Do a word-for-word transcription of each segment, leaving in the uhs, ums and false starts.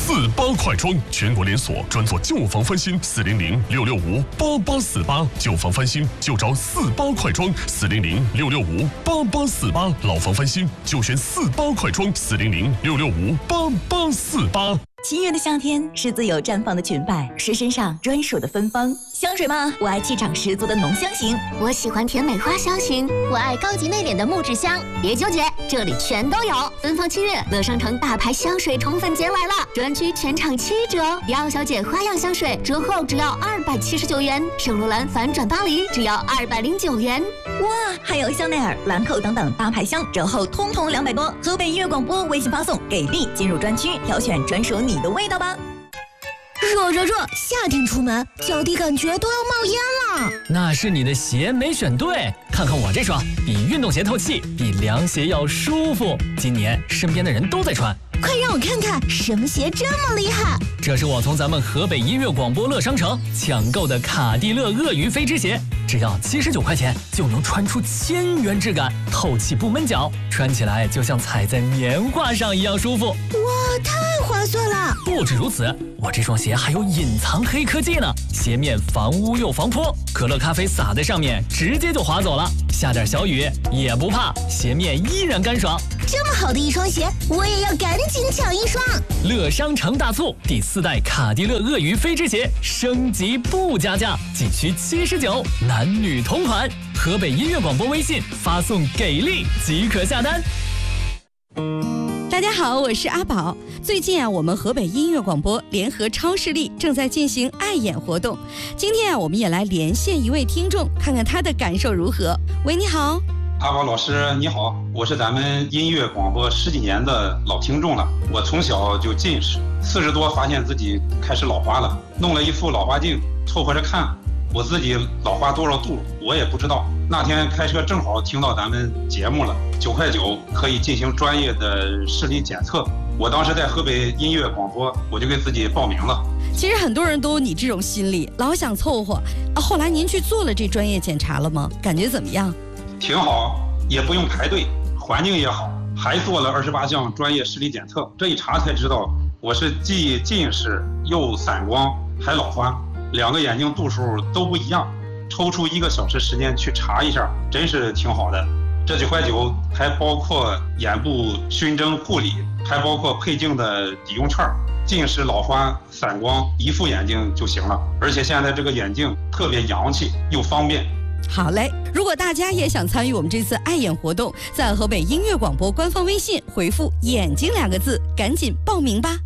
四八快装，全国连锁，专做旧房翻新，四零零六六五八八四八，旧房翻新就找四八快装，四零零六六五八八四八，老房翻新就选四八快装，四零零六六五八八四八。 七月的夏天是自由绽放的裙摆，是身上专属的芬芳。香水吗？我爱气场十足的浓香型， 我喜欢甜美花香型，我爱高级内敛的木质香。别纠结，这里全都有。芬芳七月，乐商城大牌香水宠粉节来了，专区全场七折。迪奥小姐花样香水折后只要二百七十九元，圣罗兰反转巴黎只要二百零九元。 哇，还有香奈儿、兰蔻等等大牌香，折后通通两百多。河北音乐广播微信发送给力，进入专区挑选专属你的味道吧。 热热热，夏天出门脚底感觉都要冒烟了。 那是你的鞋没选对，看看我这双，比运动鞋透气，比凉鞋要舒服。今年身边的人都在穿， 快让我看看什么鞋这么厉害。 这是我从咱们河北音乐广播乐商城抢购的卡地勒鳄鱼飞织鞋，只要七十九块钱就能穿出千元质感，透气不闷脚，穿起来就像踩在棉花上一样舒服。 哇，太划算了！ 不止如此，我这双鞋还有隐藏黑科技呢，鞋面防污又防泼，可乐咖啡洒在上面直接就滑走了，下点小雨也不怕，鞋面依然干爽。 这么好的一双鞋，我也要赶紧抢一双。 乐商城大促，第四代卡地勒鳄鱼飞织鞋升级不加价，仅需七十九，男女同款。河北音乐广播微信发送给力即可下单。 大家好，我是阿宝。最近啊，我们河北音乐广播联合超视力正在进行爱眼活动。今天啊，我们也来连线一位听众，看看他的感受如何。喂，你好。 阿宝老师你好，我是咱们音乐广播十几年的老听众了。我从小就近视，四十多发现自己开始老花了，弄了一副老花镜凑合着看，我自己老花多少度我也不知道。那天开车正好听到咱们节目了，九块九可以进行专业的视力检测。我当时在河北音乐广播，我就给自己报名了。 其实很多人都有你这种心理，老想凑合啊。后来您去做了这专业检查了吗？感觉怎么样？ 挺好，也不用排队，环境也好，还做了二十八项专业视力检测。这一查才知道，我是既近视又散光还老花，两个眼睛度数都不一样。抽出一个小时时间去查一下，真是挺好的。这九块九还包括眼部熏蒸护理，还包括配镜的抵用券，近视、老花、散光一副眼镜就行了。而且现在这个眼镜特别洋气又方便。 好嘞，如果大家也想参与我们这次爱眼活动，在河北音乐广播官方微信回复眼睛两个字，赶紧报名吧。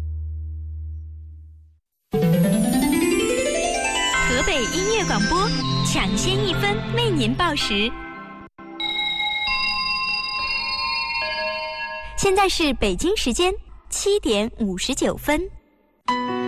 河北音乐广播抢先一分为您报时。现在是北京时间七点五十九分。